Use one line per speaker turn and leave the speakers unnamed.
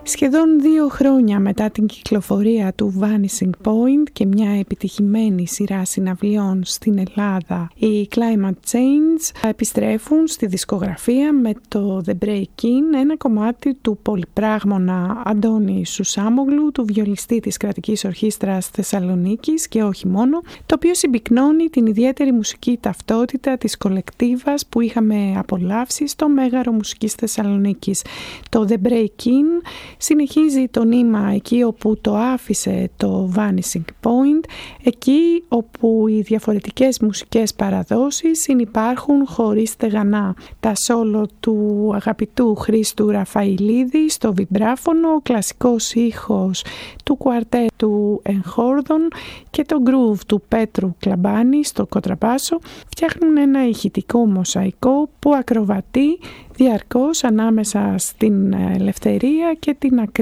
Σχεδόν 2 χρόνια μετά την κυκλοφορία του Vanishing Point και μια επιτυχημένη σειρά συναυλιών στην Ελλάδα, οι Climate Change επιστρέφουν στη δισκογραφία με το The Break-In, ένα κομμάτι του πολυπράγμονα Αντώνη Σουσάμογλου, του βιολιστή της Κρατικής Ορχήστρας Θεσσαλονίκης και όχι μόνο, το οποίο συμπυκνώνει την ιδιαίτερη μουσική ταυτότητα της κολεκτίβας που είχαμε απολαύσει στο Μέγαρο Μουσικής Θεσσαλονίκης. Το The Break-In συνεχίζει το νήμα εκεί όπου το άφησε το Vanishing Point, εκεί όπου οι διαφορετικές μουσικές παραδόσεις συνυπάρχουν χωρίς στεγανά. Τα σόλο του αγαπητού Χρήστου Ραφαηλίδη στο βιμπράφωνο, ο κλασικός ήχος του κουαρτέτου Εγχόρδων και το groove του Πέτρου Κλαμπάνη στο κοντραμπάσο φτιάχνουν ένα ηχητικό μοσαϊκό που ακροβατεί διαρκώς ανάμεσα στην ελευθερία και την ακρίβεια